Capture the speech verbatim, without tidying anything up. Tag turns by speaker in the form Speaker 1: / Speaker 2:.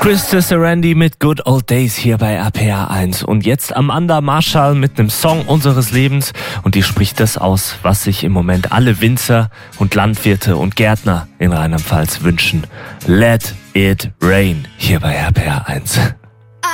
Speaker 1: Krista Sarandi mit Good Old Days hier bei R P R eins. Und jetzt Amanda Marshall mit einem Song unseres Lebens. Und die spricht das aus, was sich im Moment alle Winzer und Landwirte und Gärtner in Rheinland-Pfalz wünschen. Let it rain hier bei R P R eins.